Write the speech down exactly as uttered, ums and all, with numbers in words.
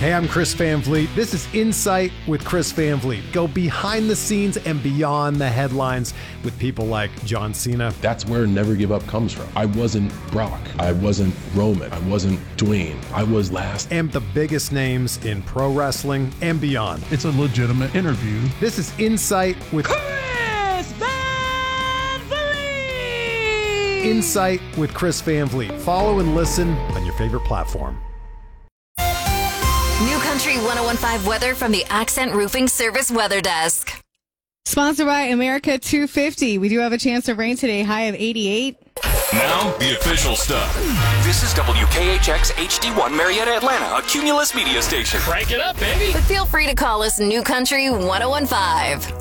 Hey, I'm Chris Van Vliet. This is Insight with Chris Van Vliet. Go behind the scenes and beyond the headlines with people like John Cena. That's where Never Give Up comes from. I wasn't Brock. I wasn't Roman. I wasn't Dwayne. I was last. And the biggest names in pro wrestling and beyond. It's a legitimate interview. This is Insight with Chris Van Vliet. Insight with Chris Van Vliet. Follow and listen on your favorite platform. New Country one oh one point five weather from the Accent Roofing Service Weather Desk. Sponsored by America two fifty. We do have a chance of rain today, high of eighty-eight. Now, the official stuff. This is W K H X H D one Marietta, Atlanta, a Cumulus media station. Crank it up, baby. But feel free to call us New Country one oh one point five.